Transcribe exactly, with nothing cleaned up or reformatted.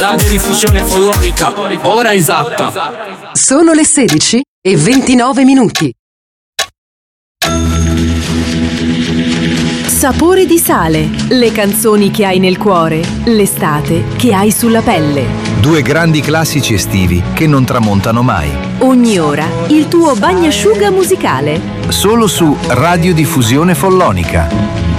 Radiodiffusione follonica, ora esatta. Sono le sedici e ventinove minuti. Sapore di sale, le canzoni che hai nel cuore, l'estate che hai sulla pelle. Due grandi classici estivi che non tramontano mai. Ogni ora il tuo bagnasciuga musicale. Solo su Radiodiffusione Follonica.